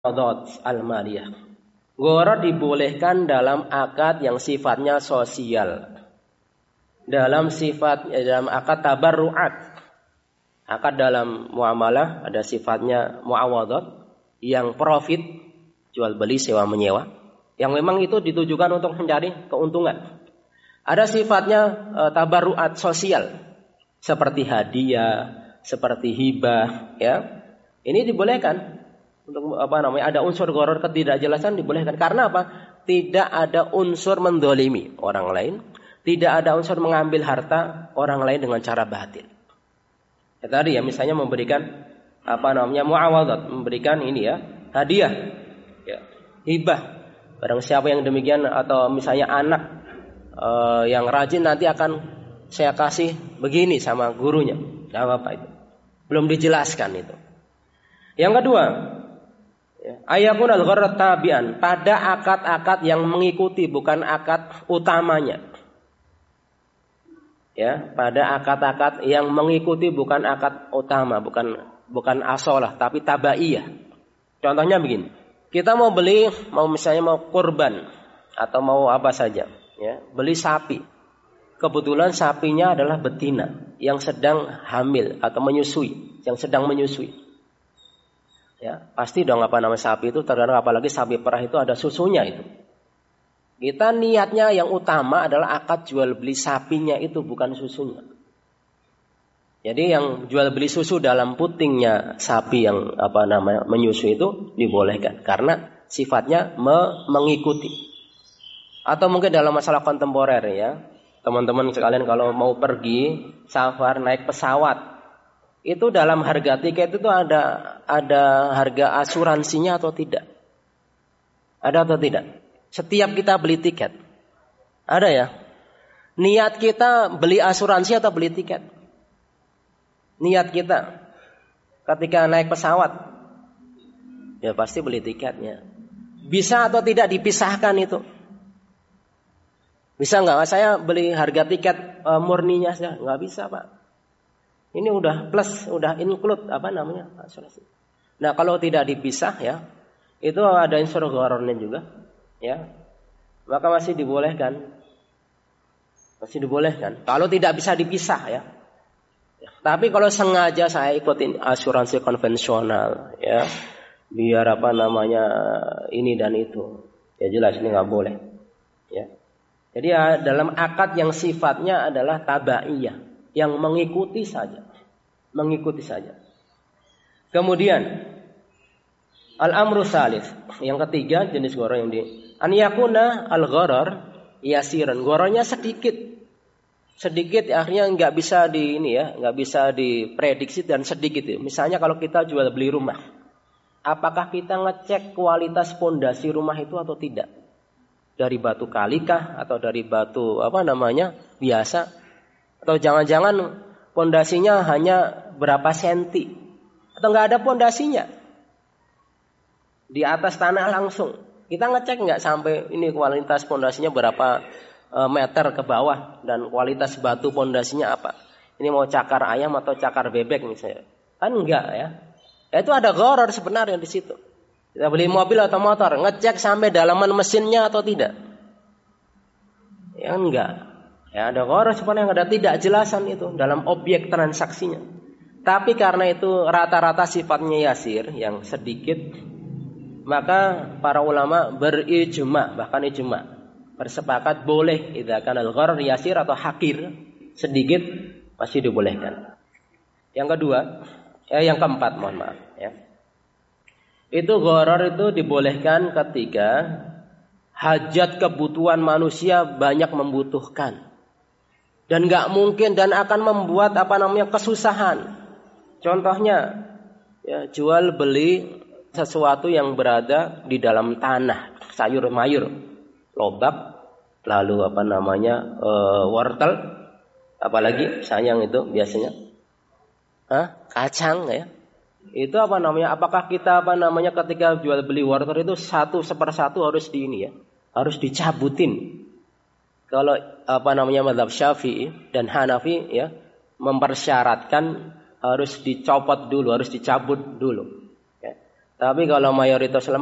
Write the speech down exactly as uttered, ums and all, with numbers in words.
muawadhat al-maliyah. Gharar dibolehkan dalam akad yang sifatnya sosial. Dalam sifat dalam akad tabarruat. Akad dalam muamalah ada sifatnya muawadhat yang profit, jual beli sewa menyewa, yang memang itu ditujukan untuk mencari keuntungan. Ada sifatnya e, tabarruat sosial seperti hadiah, seperti hibah, ya. Ini dibolehkan untuk apa namanya? Ada unsur gharar ketidakjelasan dibolehkan karena apa? Tidak ada unsur mendolimi orang lain, tidak ada unsur mengambil harta orang lain dengan cara batil. Ya, tadi ya misalnya memberikan apa namanya muawadhat, memberikan ini ya hadiah, ya, hibah. Barang siapa yang demikian atau misalnya anak uh, yang rajin nanti akan saya kasih begini sama gurunya, nggak apa-apa itu. Belum dijelaskan itu. Yang kedua, ya, ayakun al-gharar tabi'an, pada akad-akad yang mengikuti bukan akad utamanya. Ya, pada akad-akad yang mengikuti bukan akad utama, bukan bukan asolah, tapi tabaiyah. Contohnya begini, kita mau beli, mau misalnya mau kurban atau mau apa saja, ya, beli sapi. Kebetulan sapinya adalah betina yang sedang hamil atau menyusui, yang sedang menyusui. Ya, pasti dong apa nama sapi itu, terkadang apalagi sapi perah itu ada susunya itu. Kita niatnya yang utama adalah akad jual beli sapinya itu, bukan susunya. Jadi yang jual beli susu dalam putingnya sapi yang apa namanya menyusui itu dibolehkan karena sifatnya me- mengikuti. Atau mungkin dalam masalah kontemporer ya, teman-teman sekalian kalau mau pergi safar naik pesawat, itu dalam harga tiket itu ada ada harga asuransinya atau tidak? Ada atau tidak? Setiap kita beli tiket, ada ya. Niat kita beli asuransi atau beli tiket? Niat kita ketika naik pesawat, ya pasti beli tiketnya. Bisa atau tidak dipisahkan itu? Bisa nggak? Saya beli harga tiket e, murninya saja, nggak bisa pak. Ini udah plus, udah include apa namanya asuransi. Nah kalau tidak dipisah ya, itu ada unsur ghararnya juga, ya. Maka masih dibolehkan, masih dibolehkan. Kalau tidak bisa dipisah ya. Tapi kalau sengaja saya ikutin asuransi konvensional, ya, biar apa namanya ini dan itu, ya jelas ini nggak boleh, ya. Jadi ya, dalam akad yang sifatnya adalah tabaiyah, yang mengikuti saja, mengikuti saja. Kemudian al-amru tsalits, yang ketiga jenis gharar yang di an yakuna al-gharar yasiran, ghararnya sedikit. Sedikit akhirnya nggak bisa di ini ya, nggak bisa diprediksi dan sedikit ya. Misalnya kalau kita jual beli rumah, apakah kita ngecek kualitas pondasi rumah itu atau tidak? Dari batu kalikah atau dari batu apa namanya biasa? Atau jangan-jangan pondasinya hanya berapa senti? Atau nggak ada pondasinya? Di atas tanah langsung. Kita ngecek nggak sampai ini kualitas pondasinya berapa meter ke bawah dan kualitas batu pondasinya apa? Ini mau cakar ayam atau cakar bebek misalnya? Kan enggak ya. Ya itu ada gharar sebenarnya di situ. Kita beli mobil atau motor, ngecek sampai dalaman mesinnya atau tidak? Ya enggak. Ya ada gharar sebenarnya, ada tidak jelasan itu dalam objek transaksinya. Tapi karena itu rata-rata sifatnya yasir, yang sedikit, maka para ulama berijma, bahkan ijma, bersepakat boleh idza kana al-gharar yasir atau hakir, sedikit masih dibolehkan. Yang kedua, eh, yang keempat mohon maaf ya. Itu gharar itu dibolehkan ketika hajat kebutuhan manusia banyak membutuhkan dan enggak mungkin dan akan membuat apa namanya kesusahan. Contohnya ya, jual beli sesuatu yang berada di dalam tanah, sayur mayur, lobak, lalu apa namanya e, wortel, apalagi sayang itu biasanya, Hah? kacang ya. Itu apa namanya? Apakah kita apa namanya ketika jual beli wortel itu satu sepersatu harus di ini ya, harus dicabutin? Kalau apa namanya mazhab Syafi'i dan Hanafi ya mempersyaratkan harus dicopot dulu, harus dicabut dulu. Ya. Tapi kalau mayoritas ulama